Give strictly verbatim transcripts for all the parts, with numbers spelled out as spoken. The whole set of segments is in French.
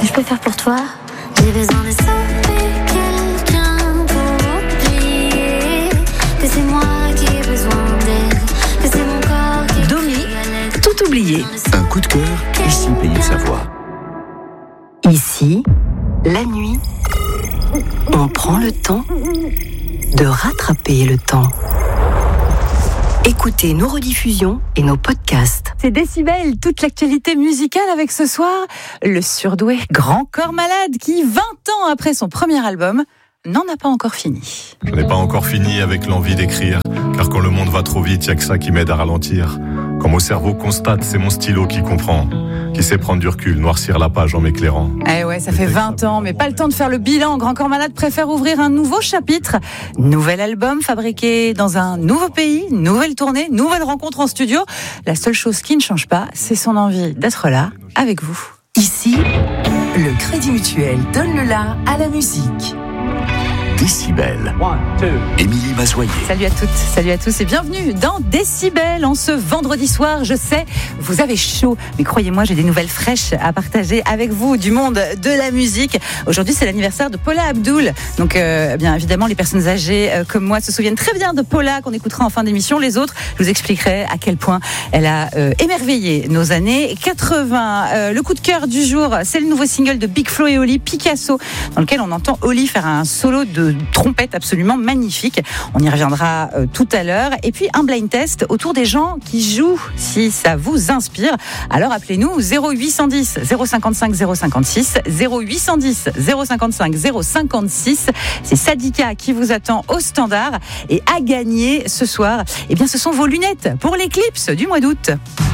je peux faire pour toi? J'ai besoin de sauver quelqu'un pour oublier que c'est moi qui ai besoin d'aide, que c'est mon corps qui Domi, tout oublié. Un coup de cœur, ici Pays de Savoie. Ici, la nuit, on prend le temps de rattraper le temps. Écoutez nos rediffusions et nos podcasts. C'est Décibel, toute l'actualité musicale avec ce soir le surdoué Grand Corps Malade qui, vingt ans après son premier album, n'en a pas encore fini. Je n'ai pas encore fini avec l'envie d'écrire, car quand le monde va trop vite, il n'y a que ça qui m'aide à ralentir. Quand mon cerveau constate, c'est mon stylo qui comprend, qui sait prendre du recul, noircir la page en m'éclairant. Eh ouais, ça fait vingt ans, mais pas le temps de faire le bilan. Grand Corps Malade préfère ouvrir un nouveau chapitre. Nouvel album fabriqué dans un nouveau pays, nouvelle tournée, nouvelle rencontre en studio. La seule chose qui ne change pas, c'est son envie d'être là, avec vous. Ici, le Crédit Mutuel donne le la à la musique. Décibel. Émilie Mazoyer. Salut à toutes, salut à tous et bienvenue dans Décibel en ce vendredi soir. Je sais, vous avez chaud, mais croyez-moi, j'ai des nouvelles fraîches à partager avec vous du monde de la musique. Aujourd'hui, c'est l'anniversaire de Paula Abdul. Donc, euh, bien évidemment, les personnes âgées euh, comme moi se souviennent très bien de Paula qu'on écoutera en fin d'émission. Les autres, je vous expliquerai à quel point elle a euh, émerveillé nos années quatre-vingts. Euh, le coup de cœur du jour, c'est le nouveau single de Big Flo et Oli, Picasso, dans lequel on entend Oli faire un solo de trompette absolument magnifique. On y reviendra euh, tout à l'heure. Et puis un blind test autour des gens qui jouent, si ça vous inspire. Alors appelez-nous zéro huit cent dix zéro cinquante-cinq zéro cinquante-six, zéro huit cent dix zéro cinquante-cinq zéro cinquante-six. C'est Sadika qui vous attend au standard. Et à gagner ce soir, eh bien, ce sont vos lunettes pour l'éclipse du mois d'août.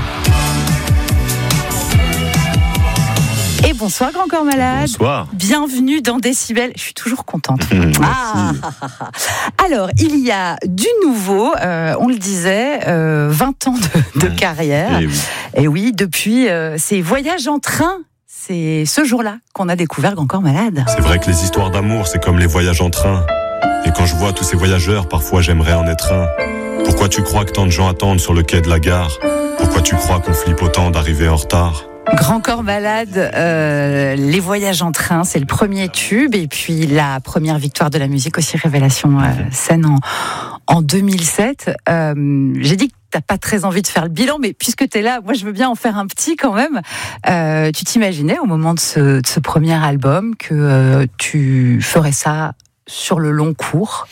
Et bonsoir Grand Corps Malade. Bonsoir. Bienvenue dans Décibel. Je suis toujours contente. Mmh, ah. Alors, il y a du nouveau, euh, on le disait, euh, vingt ans de, de carrière. Et oui. Et oui, depuis euh, ces voyages en train, c'est ce jour-là qu'on a découvert Grand Corps Malade. C'est vrai que les histoires d'amour, c'est comme les voyages en train. Et quand je vois tous ces voyageurs, parfois j'aimerais en être un. Pourquoi tu crois que tant de gens attendent sur le quai de la gare? Pourquoi tu crois qu'on flippe autant d'arriver en retard? Grand Corps Malade, euh, les voyages en train, c'est le premier tube et puis la première victoire de la musique aussi, Révélation euh, scène en, en deux mille sept. Euh, j'ai dit que t'as pas très envie de faire le bilan, mais puisque t'es là, moi je veux bien en faire un petit quand même. Euh, tu t'imaginais au moment de ce, de ce premier album que euh, tu ferais ça sur le long cours?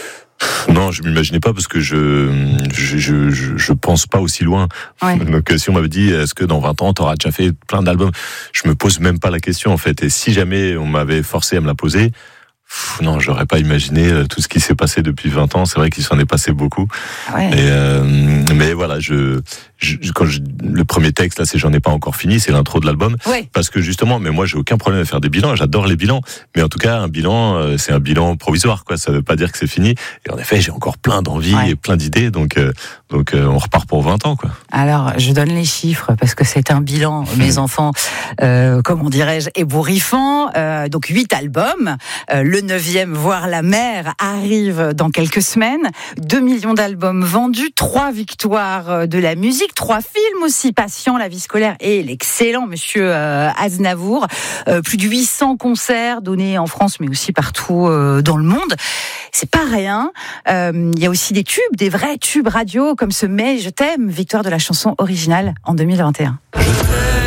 Non, je m'imaginais pas parce que je je je je, je pense pas aussi loin. Ouais. Donc si on m'avait dit est-ce que dans vingt ans tu auras déjà fait plein d'albums, je me pose même pas la question en fait. Et si jamais on m'avait forcé à me la poser, pff, non, j'aurais pas imaginé tout ce qui s'est passé depuis vingt ans. C'est vrai qu'il s'en est passé beaucoup. Ouais. Et euh, mais voilà, je, je quand je, le premier texte là, c'est j'en ai pas encore fini, c'est l'intro de l'album. Ouais. Parce que justement, mais moi j'ai aucun problème à faire des bilans, j'adore les bilans, mais en tout cas un bilan, euh, c'est un bilan provisoire, quoi. Ça veut pas dire que c'est fini. Et en effet, j'ai encore plein d'envies Ouais. et plein d'idées, donc euh, donc euh, on repart pour vingt ans, quoi. Alors, je donne les chiffres parce que c'est un bilan, mes enfants, euh, comment dirais-je, ébouriffant. Euh, donc huit albums, euh, le neuvième, voire la mer, arrive dans quelques semaines. Deux millions d'albums vendus, trois victoires de la musique, trois films aussi, Patient, La vie scolaire et l'excellent Monsieur euh, Aznavour. Euh, plus de huit cents concerts donnés en France, mais aussi partout euh, dans le monde. C'est pas rien. Euh, il y a aussi des tubes, des vrais tubes radio, comme ce Mais je t'aime, victoire de la chanson originale en deux mille vingt et un.